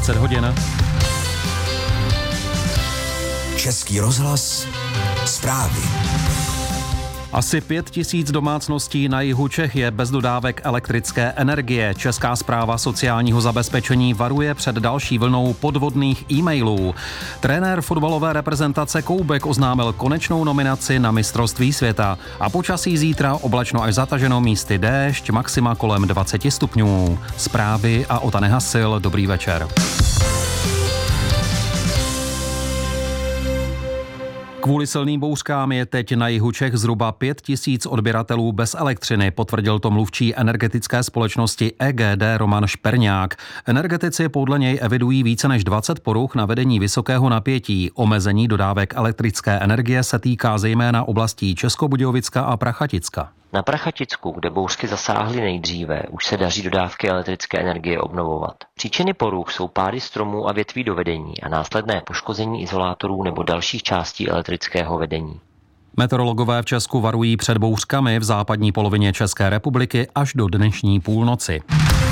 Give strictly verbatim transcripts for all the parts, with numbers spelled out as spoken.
deset hodin. Český rozhlas, zprávy. Asi pět tisíc domácností na jihu Čech je bez dodávek elektrické energie. Česká správa sociálního zabezpečení varuje před další vlnou podvodných e-mailů. Trenér fotbalové reprezentace Koubek oznámil konečnou nominaci na mistrovství světa. A počasí zítra oblačno až zataženo, místy déšť, maxima kolem dvacet stupňů. Zprávy a Ota Nehasil, dobrý večer. Kvůli silným bouřkám je teď na jihu Čech zhruba pět tisíc odběratelů bez elektřiny, potvrdil to mluvčí energetické společnosti E G D Roman Šperňák. Energetici podle něj evidují více než dvacet poruch na vedení vysokého napětí. Omezení dodávek elektrické energie se týká zejména oblastí Českobudějovicka a Prachaticka. Na Prachaticku, kde bouřky zasáhly nejdříve, už se daří dodávky elektrické energie obnovovat. Příčiny poruch jsou pády stromů a větví do vedení a následné poškození izolátorů nebo dalších částí elektrického vedení. Meteorologové v Česku varují před bouřkami v západní polovině České republiky až do dnešní půlnoci.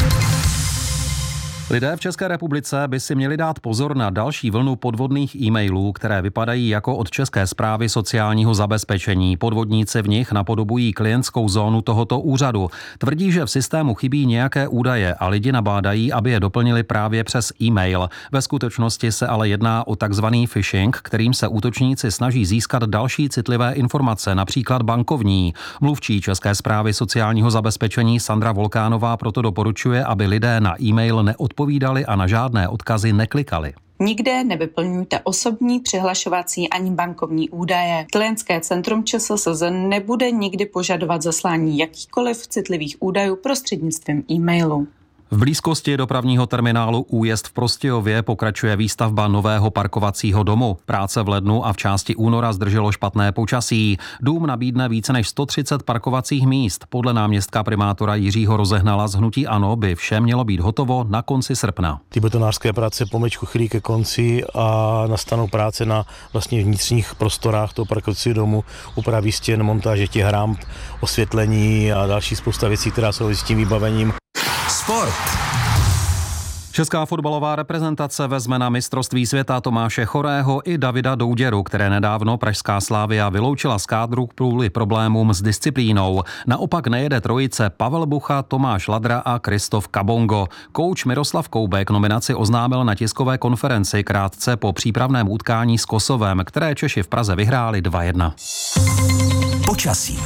Lidé v České republice by si měli dát pozor na další vlnu podvodných e-mailů, které vypadají jako od České správy sociálního zabezpečení. Podvodníci v nich napodobují klientskou zónu tohoto úřadu. Tvrdí, že v systému chybí nějaké údaje a lidi nabádají, aby je doplnili právě přes e-mail. Ve skutečnosti se ale jedná o takzvaný phishing, kterým se útočníci snaží získat další citlivé informace, například bankovní. Mluvčí České správy sociálního zabezpečení Sandra Volkánová proto doporučuje, aby lidé na e-mail neodpovídali odpovídali a na žádné odkazy neklikali. Nikde nevyplňujte osobní, přihlašovací ani bankovní údaje. Klientské centrum ČSSZ nebude nikdy požadovat zaslání jakýchkoliv citlivých údajů prostřednictvím e-mailu. V blízkosti dopravního terminálu Újezd v Prostějově pokračuje výstavba nového parkovacího domu. Práce v lednu a v části února zdrželo špatné počasí. Dům nabídne více než sto třicet parkovacích míst. Podle náměstka primátora Jiřího Rozehnala z hnutí ANO by vše mělo být hotovo na konci srpna. Ty betonářské práce pomečku chylí ke konci a nastanou práce na vlastně vnitřních prostorách toho parkovacího domu, úpravy stěn, montáže těch ramp, osvětlení a další spousta věcí, která souvisí s tím vybavením. Sport. Česká fotbalová reprezentace vezme na mistrovství světa Tomáše Chorého i Davida Douděru, které nedávno pražská Slavia vyloučila z kádru kvůli problémům s disciplínou. Naopak nejede trojice Pavel Bucha, Tomáš Ladra a Kristof Kabongo. Kouč Miroslav Koubek nominaci oznámil na tiskové konferenci krátce po přípravném utkání s Kosovem, které Češi v Praze vyhráli dva jedna. Počasí.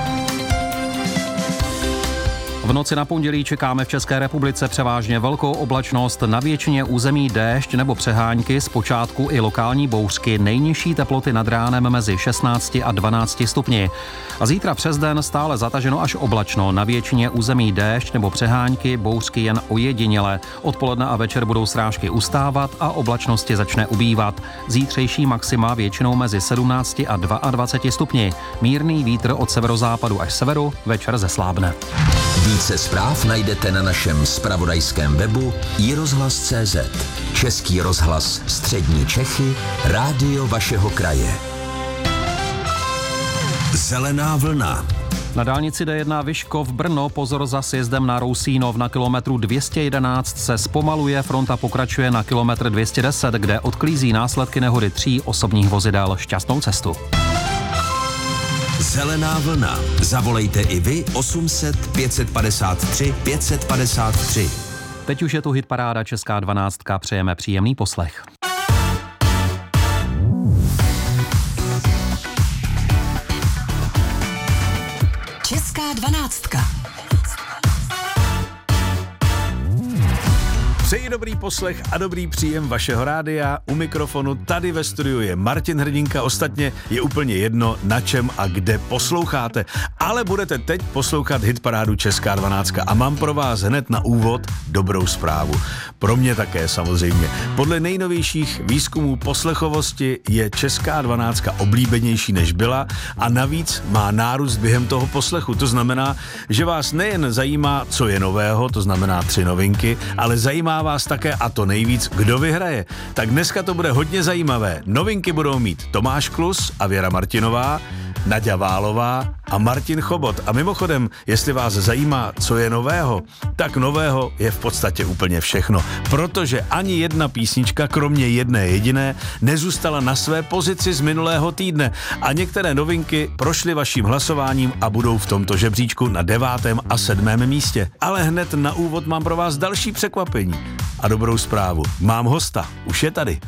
V noci na pondělí čekáme v České republice převážně velkou oblačnost, na většině území déšť nebo přehánky, zpočátku i lokální bouřky, nejnižší teploty nad ránem mezi šestnácti a dvanácti stupni. A zítra přes den stále zataženo až oblačno, na většině území déšť nebo přehánky, bouřky jen ojediněle. Odpoledne a večer budou srážky ustávat a oblačnosti začne ubývat. Zítřejší maxima většinou mezi sedmnácti a dvaceti dvěma stupni. Mírný vítr od severozápadu až severu, večer zeslábne. Více zpráv najdete na našem zpravodajském webu i rozhlas tečka cé zet. Český rozhlas Střední Čechy, rádio vašeho kraje. Zelená vlna. Na dálnici D jedna Vyškov Brno pozor za sjezdem na Rousínov na kilometru dvě stě jedenáct se zpomaluje, fronta pokračuje na kilometr dvě stě deset, kde odklízí následky nehody tří osobních vozidel. Šťastnou cestu. Zelená vlna. Zavolejte i vy osm set pět padesát tři pět padesát tři. Teď už je tu hitparáda Česká dvanáctka. Přejeme příjemný poslech. Česká dvanáctka. Přeji dobrý poslech a dobrý příjem vašeho rádia. U mikrofonu tady ve studiu je Martin Hrdinka. Ostatně je úplně jedno, na čem a kde posloucháte. Ale budete teď poslouchat hitparádu Česká dvanáctka. A mám pro vás hned na úvod dobrou zprávu. Pro mě také samozřejmě. Podle nejnovějších výzkumů poslechovosti je Česká dvanáctka oblíbenější než byla a navíc má nárůst během toho poslechu. To znamená, že vás nejen zajímá, co je nového, to znamená tři novinky, ale zajímá vás také, a to nejvíc, kdo vyhraje. Tak dneska to bude hodně zajímavé. Novinky budou mít Tomáš Klus a Věra Martinová, Naďa Válová a Martin Chobot. A mimochodem, jestli vás zajímá, co je nového, tak nového je v podstatě úplně všechno. Protože ani jedna písnička, kromě jedné jediné, nezůstala na své pozici z minulého týdne. A některé novinky prošly vaším hlasováním a budou v tomto žebříčku na devátém a sedmém místě. Ale hned na úvod mám pro vás další překvapení. A dobrou zprávu. Mám hosta. Už je tady.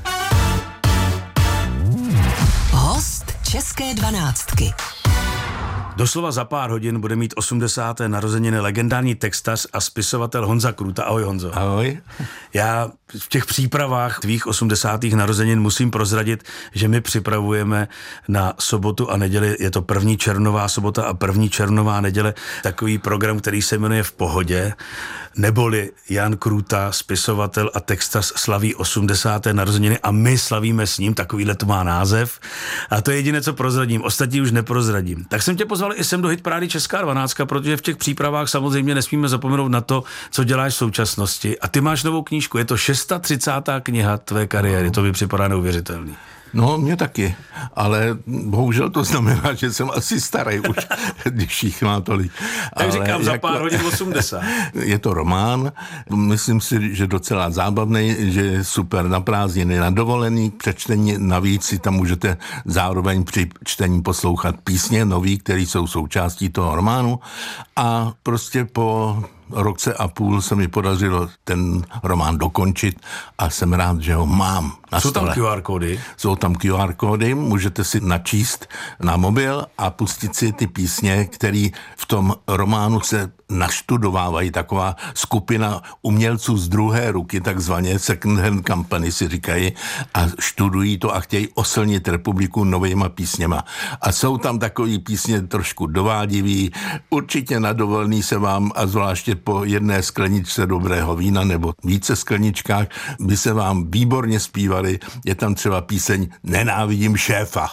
Host České dvanáctky. Doslova za pár hodin bude mít osmdesáté narozeniny legendární textař a spisovatel Honza Krůta. Ahoj, Honzo. Ahoj. Já v těch přípravách tvých osmdesátých narozenin musím prozradit, že my připravujeme na sobotu a neděli, je to první červnová sobota a první červnová neděle, takový program, který se jmenuje V pohodě, neboli Jan Krůta, spisovatel a textař, slaví osmdesáté narozeniny a my slavíme s ním, takovýhle to má název. A to je jediné, co prozradím, ostatní už neprozradím. Tak jsem tě pozval i sem do hitparády Česká dvanáctka, protože v těch přípravách samozřejmě nesmíme zapomenout na to, co děláš v současnosti. A ty máš novou knížku, je to třicátá šestá kniha tvé kariéry, to mi připadá neuvěřitelný. No, mě taky, ale bohužel to znamená, že jsem asi starý už, když jich má tolik. Tak říkám, jako, za pár hodin osmdesát. Je to román, myslím si, že docela zábavný, že je super na prázdniny, na dovolený, přečtení, navíc si tam můžete zároveň při čtení poslouchat písně nový, které jsou součástí toho románu a prostě po roce a půl se mi podařilo ten román dokončit a jsem rád, že ho mám na Jsou stole. tam Q R kódy? Jsou tam Q R kódy, můžete si načíst na mobil a pustit si ty písně, které v tom románu se naštudovávají. Taková skupina umělců z druhé ruky, takzvaně second hand company si říkají, a študují to a chtějí oslnit republiku novejma písněma. A jsou tam takový písně trošku dovádivý, určitě na dovolený se vám, a zvláště po jedné skleničce dobrého vína nebo více skleničkách, by se vám výborně zpívali. Je tam třeba píseň Nenávidím šéfa.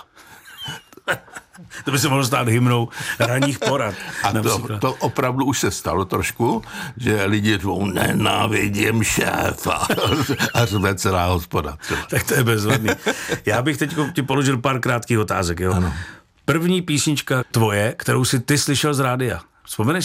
To by se mohlo stát hymnou ranních porad. A to, to opravdu už se stalo trošku, že lidi řvou nenávidím šéfa a řve celá hospoda. Třeba. Tak to je bezvadný. Já bych teď ti položil pár krátkých otázek. Jo? Ano. První písnička tvoje, kterou si ty slyšel z rádia. Vzpomeneš